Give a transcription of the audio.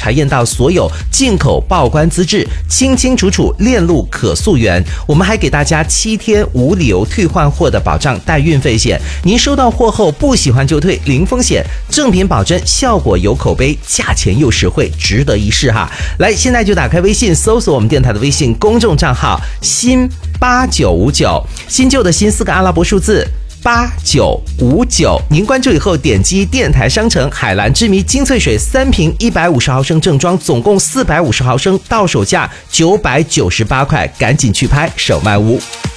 查验到所有进口报关资质，清清楚楚链路可溯源。我们还给大家7天无理由退换货的保障代运费险，您收到货后不喜欢就退，零风险，正品保真，效果有口碑，价钱又实惠，值得一试哈。来，现在就打开微信，搜索我们电台的微信公众账号新8959，新旧的新4个阿拉伯数字8959，您关注以后点击电台商城海蓝之谜精粹水3瓶150毫升正装，总共450毫升，到手价998块，赶紧去拍，手卖无。